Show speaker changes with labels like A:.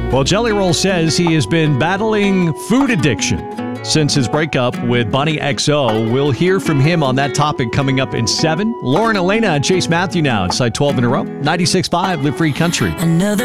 A: Well, Jelly Roll says he has been battling food addiction since his breakup with Bonnie XO. We'll hear from him on that topic coming up in 7. Lauren, Elena, and Chase Matthew now inside 12 in a row. 96.5 Live Free Country.
B: Another